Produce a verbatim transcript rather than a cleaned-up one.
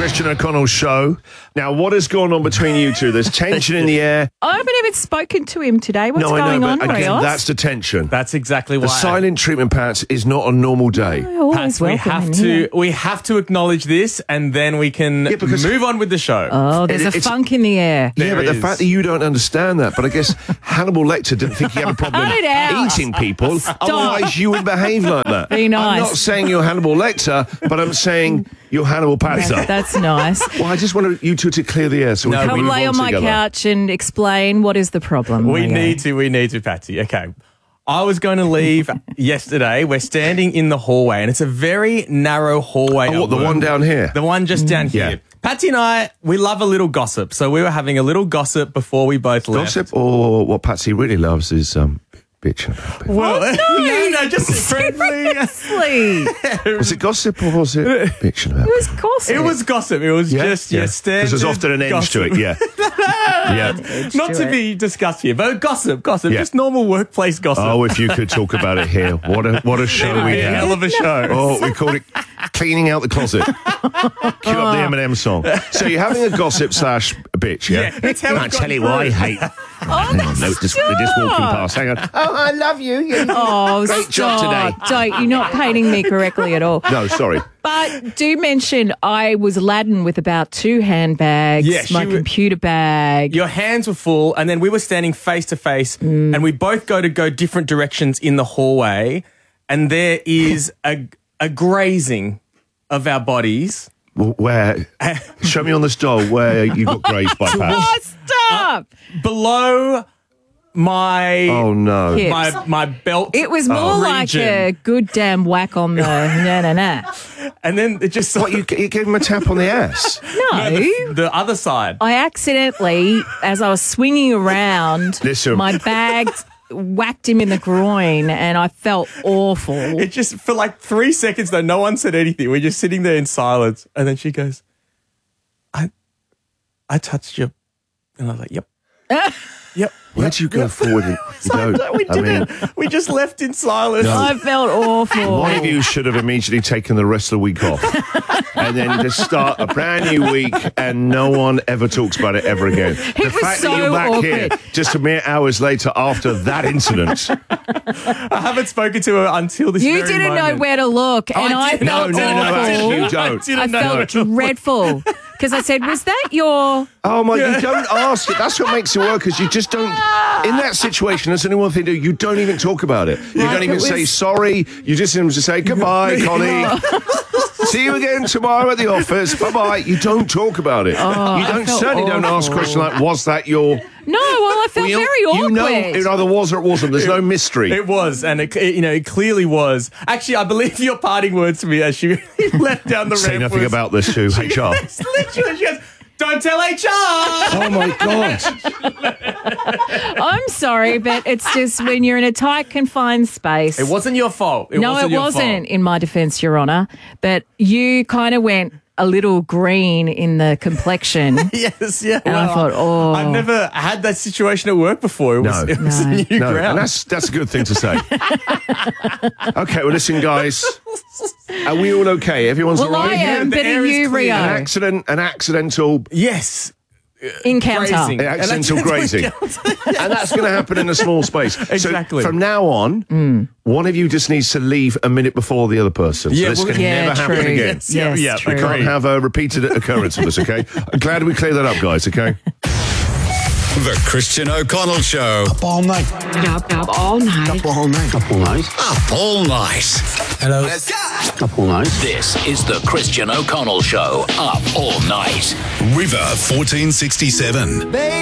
Christian O'Connell show. Now, what has gone on between you two? There's tension in the air. I haven't even spoken to him today. What's no, I going know, on, but again, Rios? that's the tension. That's exactly why. The silent treatment, Pat, is not a normal day. I always Pats, we welcome have him to here. we have to acknowledge this, and then we can Yeah, because- move on with the show. Oh, there's It- a it's- funk in the air. Yeah, There but the is. fact that you don't understand that, but I guess Hannibal Lecter didn't think he had a problem Cut it out. eating people. Otherwise, you would behave like that. Be nice. I'm not saying you're Hannibal Lecter, but I'm saying you're Hannibal Patzer. That's nice. Well, I just wanted you two to clear the air so we No, can Come move lay on my together. couch and explain what is the problem. we Leo. need to, we need to, Patsy. Okay. I was going to leave yesterday. We're standing in the hallway, and it's a very narrow hallway. Oh, what, at the work. one down here? The one just down Yeah. here. Patsy and I, we love a little gossip. So we were having a little gossip before we both left. Gossip, or what Patsy really loves is um, bitching about people. Well, Oh, no. no, no, just friendly. Seriously. Was it gossip or was it bitching about It was gossip. It was gossip. It was just yeah, standard. Because there's often an edge to gossip. it, yeah. yeah. Not to to be discussed here, but gossip, gossip, Yeah. just normal workplace gossip. Oh, if you could talk about it here. What a what a show It'd we be a hell have. of a show. Oh, we called it cleaning out the closet. Cue up the Eminem song. So you're having a gossip slash bitch, yeah? Yeah, that's how it I got tell you what I through. hate. Hang on, no, just, they're just walking past. Hang on. Oh, I love you. you Oh, Great job stop. today. Don't. You're not painting me correctly at all. No, sorry. But do mention I was laden with about two handbags, Yeah, she my wa- computer bag. Your hands were full, and then we were standing face to face, Mm. and we both go to go different directions in the hallway, and there is a a grazing of our bodies. Well, where? Show me on this doll where you got grazed by Pat. Oh, stop! Below my Oh, no. Hips. my my belt. It was more Oh. like region. a good damn whack on the na na na. And then it just What, you, you gave him a tap on the ass? No. the, the other side. I accidentally, as I was swinging around, Listen. my bag whacked him in the groin and I felt awful. It just for like three seconds though, no one said anything. We're just sitting there in silence, and then she goes, "I, I touched you," and I was like, "Yep, yep." Where'd you go forward? And, you don't. We I mean, didn't. We just left in silence. I felt awful. one of you should have immediately taken the rest of the week off and then just start a brand new week and no one ever talks about it ever again. the was fact so that you're back awkward. here just a mere hours later after that incident. I haven't spoken to her until this. You very didn't moment. know where to look, and I I, didn't. felt No, no, no, awful. actually you don't. I didn't I know. felt dreadful because I said, "Was that your?" Oh my, you don't ask it. That's what makes it work, is you just don't, in that situation, that's the only one thing to do, you don't even talk about it. You Right, don't even it say was- sorry, you just seem to say goodbye, Connie. See you again tomorrow at the office. Bye-bye. You don't talk about it. you I don't felt certainly don't ask awful. questions like, was that your... No, well, I felt Well, you, very awkward. you know it either was or it wasn't. There's no mystery. It was, and it, it, you know, it clearly was. Actually, I believe your parting words to me as she left down the Say ramp nothing was- about this to H R. It's literally, she goes, "Don't tell H R." Oh my God. I'm sorry, but it's just when you're in a tight, confined space. It wasn't your fault. It no, wasn't it your wasn't, fault. in my defense, Your Honour. But you kind of went a little green in the complexion. Yes, yeah. And I well, thought, oh. I've never had that situation at work before. It was, No. it was No. a new No, ground. and that's that's a good thing to say. Okay, well, listen, guys. Are we all okay? Everyone's Well, all I right? am, the but air are is you, clear. An Rio? accident, an accidental yes. Encounter. Grazing. An accidental grazing. And that's going to happen in a small space. Exactly. So from now on, one of you just needs to leave a minute before the other person. So Yeah, this well, can Yeah, never true. happen again. Yes, yeah, Yes, yeah, true. We can't have a repeated occurrence of this, okay? I'm glad we cleared that up, guys, okay? The Christian O'Connell Show. Up all night. Up, up all night. Up all night. Up all night. Up all night. Hello. Up all night. This is the Christian O'Connell Show. Up all night. River fourteen sixty-seven.